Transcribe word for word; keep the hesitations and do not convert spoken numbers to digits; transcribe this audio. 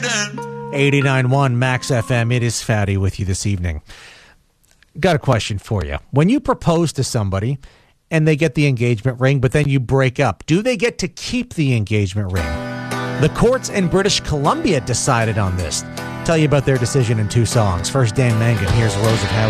eighty-nine point one Max F M. It is Fatty with you this evening. Got a question for you. When you propose to somebody and they get the engagement ring, but then you break up, do they get to keep the engagement ring? The courts in British Columbia decided on this. Tell you about their decision in two songs. First, Dan Mangan. Here's Rose of House.